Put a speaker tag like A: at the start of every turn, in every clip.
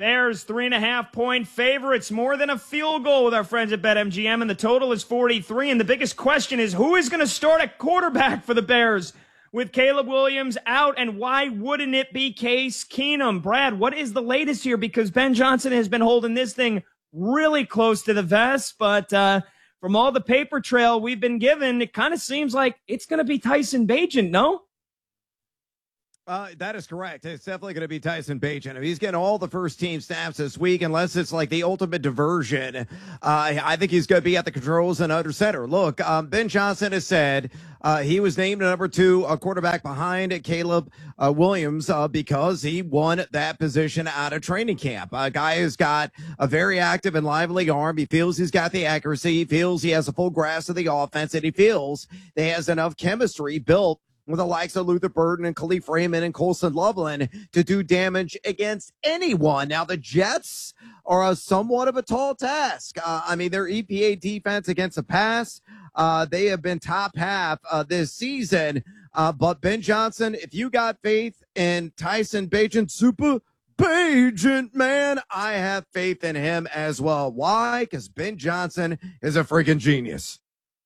A: Bears 3.5-point favorites, more than a field goal with our friends at BetMGM, and the total is 43. And the biggest question is, who is going to start at quarterback for the Bears with Caleb Williams out, and why wouldn't it be Case Keenum? Brad, what is the latest here? Because Ben Johnson has been holding this thing really close to the vest, but from all the paper trail we've been given, it kind of seems like it's going to be Tyson Bagent, no?
B: That is correct. It's definitely going to be Tyson Bagent. If he's getting all the first team snaps this week, unless it's like the ultimate diversion, I think he's going to be at the controls and under center. Look, Ben Johnson has said he was named number 2 quarterback behind Caleb Williams because he won that position out of training camp. A guy who's got a very active and lively arm. He feels he's got the accuracy. He feels he has a full grasp of the offense, and he feels that he has enough chemistry built with the likes of Luther Burden and Khalif Raymond and Colson Loveland to do damage against anyone. Now, the Jets are a somewhat of a tall task. Their EPA defense against the pass, they have been top half this season. But Ben Johnson, if you got faith in Tyson Bagent, Super Bagent, man, I have faith in him as well. Why? Because Ben Johnson is a freaking genius.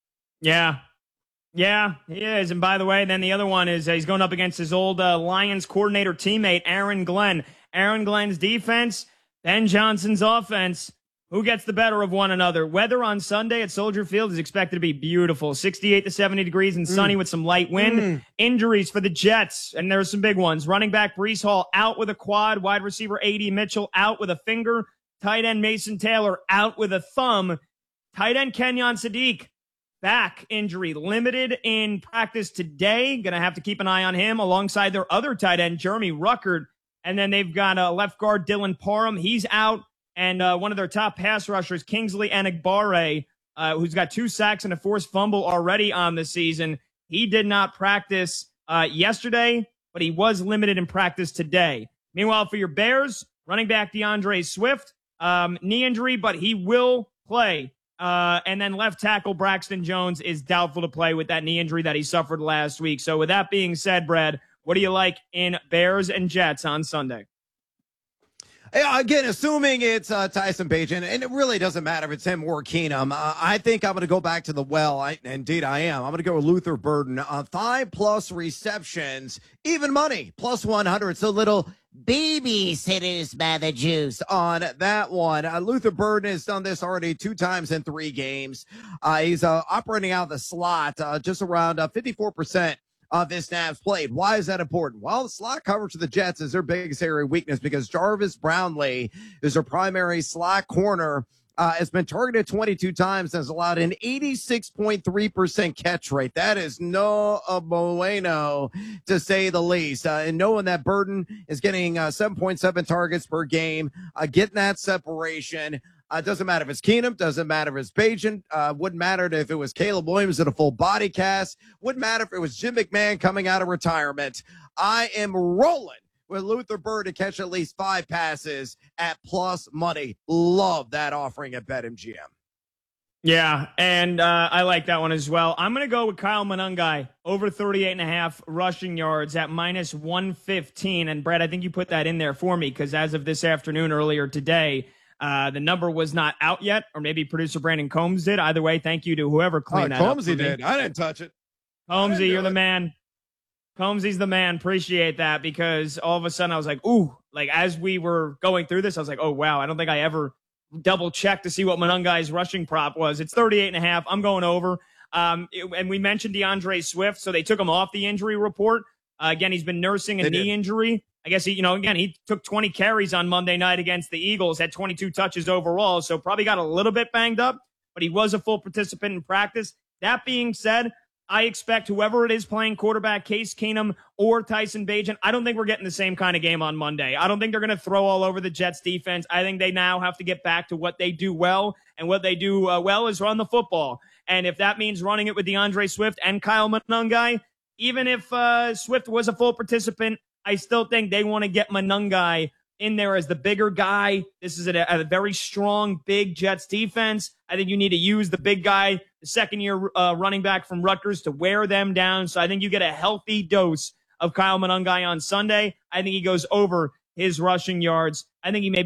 A: Yeah, he is. And by the way, then the other one is he's going up against his old Lions coordinator teammate, Aaron Glenn. Aaron Glenn's defense, Ben Johnson's offense. Who gets the better of one another? Weather on Sunday at Soldier Field is expected to be beautiful. 68 to 70 degrees and sunny with some light wind. Injuries for the Jets, and there's some big ones. Running back Breece Hall out with a quad. Wide receiver A.D. Mitchell out with a finger. Tight end Mason Taylor out with a thumb. Tight end Kenyon Sadiq, back injury, limited in practice today. Going to have to keep an eye on him alongside their other tight end, Jeremy Ruckert. And then they've got left guard Dylan Parham. He's out. And one of their top pass rushers, Kingsley Enagbare, who's got 2 sacks and a forced fumble already on the season. He did not practice yesterday, but he was limited in practice today. Meanwhile, for your Bears, running back DeAndre Swift, knee injury, but he will play. And then left tackle Braxton Jones is doubtful to play with that knee injury that he suffered last week. So with that being said, Brad, what do you like in Bears and Jets on Sunday?
B: Again, assuming it's Tyson Bagent, and it really doesn't matter if it's him or Keenum. I think I'm going to go back to the well. Indeed, I am. I'm going to go with Luther Burden. 5+ receptions, even money, +100. So little babysitters by the juice on that one. Luther Burden has done this already 2 times in 3 games. He's operating out of the slot just around 54% of his snaps played. Why is that important? Well, the slot coverage of the Jets is their biggest area of weakness because Jarvis Brownlee is their primary slot corner. Has been targeted 22 times and has allowed an 86.3% catch rate. That is no bueno, to say the least. And knowing that Burden is getting 7.7 targets per game, getting that separation. Doesn't matter if it's Keenum, doesn't matter if it's Bagent, wouldn't matter if it was Caleb Williams in a full body cast, wouldn't matter if it was Jim McMahon coming out of retirement. I am rolling with Luther Burden to catch at least 5 passes at plus money. Love that offering at BetMGM.
A: Yeah, and I like that one as well. I'm going to go with Kyle Monangai, over 38.5 rushing yards at -115. And Brad, I think you put that in there for me because as of this afternoon, earlier today, the number was not out yet, or maybe producer Brandon Combs did. Either way, thank you to whoever cleaned that up.
B: Combsy did. I didn't touch it.
A: Combsy, you're the man. Combsy's the man. Appreciate that because all of a sudden I was like, ooh, like as we were going through this, I was like, oh, wow, I don't think I ever double checked to see what Monangai's rushing prop was. It's 38.5. I'm going over. And we mentioned DeAndre Swift, so they took him off the injury report. Again, he's been nursing a knee injury. I guess he took 20 carries on Monday night against the Eagles, had 22 touches overall, so probably got a little bit banged up, but he was a full participant in practice. That being said, I expect whoever it is playing quarterback, Case Keenum or Tyson Bagent, I don't think we're getting the same kind of game on Monday. I don't think they're going to throw all over the Jets defense. I think they now have to get back to what they do well, and what they do well is run the football. And if that means running it with DeAndre Swift and Kyle Monangai, even if Swift was a full participant, I still think they want to get Monangai in there as the bigger guy. This is a very strong, big Jets defense. I think you need to use the big guy, the second-year running back from Rutgers, to wear them down. So I think you get a healthy dose of Kyle Monangai on Sunday. I think he goes over his rushing yards. I think he maybe